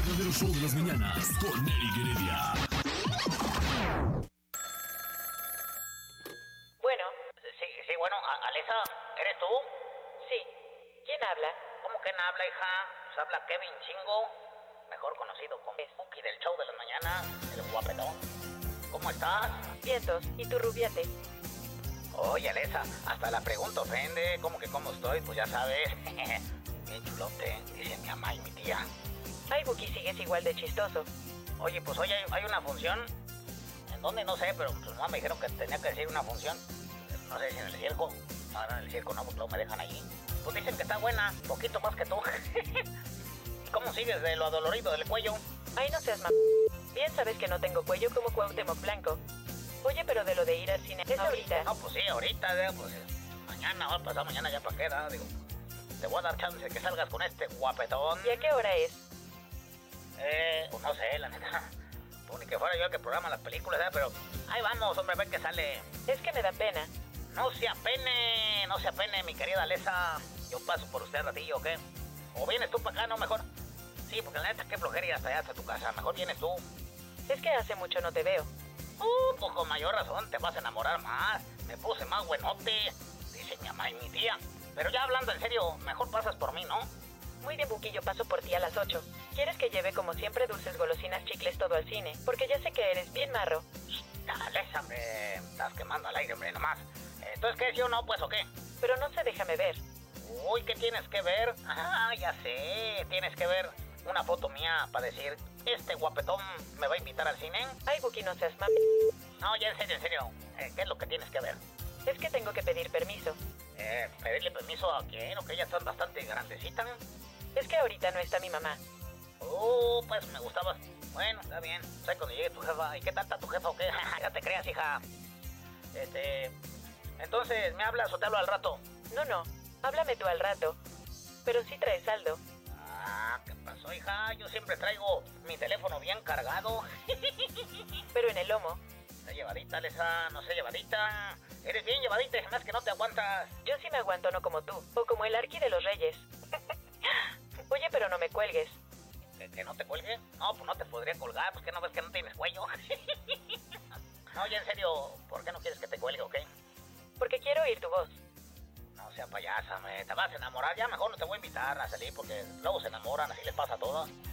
verdadero show de las mañanas con Eric Heredia. Bueno, sí, bueno, Alesa, ¿eres tú? Sí. ¿Quién habla? ¿Cómo que no habla, hija? Pues habla Kevin Chingo, mejor conocido como Cookie del show de las mañanas, el guapetón. ¿Cómo estás? Vientos, ¿y tu rubiate? Oye, Alesa, hasta la pregunta ofende. ¿Cómo que cómo estoy? Pues ya sabes. Bien chulote, dice mi mamá y mi tía. Ay, Buki, sigues igual de chistoso. Oye, pues hoy hay una función. ¿En dónde? No sé, pero pues mamá me dijeron que tenía que decir una función. No sé si en el circo. Ahora en el circo no, pues luego me dejan allí. Pues dicen que está buena, poquito más que tú. ¿Cómo sigues de lo adolorido del cuello? Ay, no seas bien sabes que no tengo cuello como Cuauhtémoc Blanco. Oye, pero de lo de ir al cine es ahorita. No, pues sí, ahorita, pues mañana, ahora pasado mañana ya para qué, digo. Te voy a dar chance de que salgas con este guapetón. ¿Y a qué hora es? Pues no sé, la neta. Pues ni que fuera yo el que programa las películas, pero ahí vamos, hombre, ve que sale. Es que me da pena. No se apene, mi querida Alesa. Yo paso por usted ratillo, ¿o qué? ¿O vienes tú para acá, no, mejor? Sí, porque la neta, qué flojera ir hasta allá, hasta tu casa. Mejor vienes tú. Es que hace mucho no te veo. Pues con mayor razón te vas a enamorar más. Me puse más buenote, dice mi mamá y mi tía. Pero ya hablando en serio, mejor pasas por mí, ¿no? Muy bien, Buki, yo paso por ti a las 8. ¿Quieres que lleve como siempre dulces, golosinas, chicles, todo al cine? Porque ya sé que eres bien marro. Dale, hombre, estás quemando al aire, hombre, nomás. Entonces, ¿qué? ¿Sí o no, pues, o qué? Pero no sé, déjame ver. Uy, ¿qué tienes que ver? Ah, ya sé, tienes que ver una foto mía para decir, este guapetón me va a invitar al cine. Ay, Buki, no seas mami. No, ya en serio, ¿qué es lo que tienes que ver? Es que tengo que pedir permiso. ¿Pedirle permiso a quién? ¿O que ella está bastante grandecita? Es que ahorita no está mi mamá. Pues me gustaba. Bueno, está bien. Sé cuando llegue tu jefa. ¿Y qué tal está tu jefa o qué? Ya te creas, hija. Entonces, ¿me hablas o te hablo al rato? No, háblame tú al rato. Pero sí traes saldo. Ah, ¿qué pasó, hija? Yo siempre traigo mi teléfono bien cargado. Pero en el lomo. ¿Está llevadita, Alesa? No sé, llevadita. Eres bien llevadita, es más que no te aguantas. Yo sí me aguanto, no como tú. O como el Arqui de los Reyes. Oye, pero no me cuelgues. ¿Que no te cuelgue? No, pues no te podría colgar, pues que no ves que no tienes cuello. No, oye, en serio, ¿por qué no quieres que te cuelgue o qué? Porque quiero oír tu voz. No sea payasa, te vas a enamorar. Ya mejor no te voy a invitar a salir porque luego se enamoran, así les pasa a todos.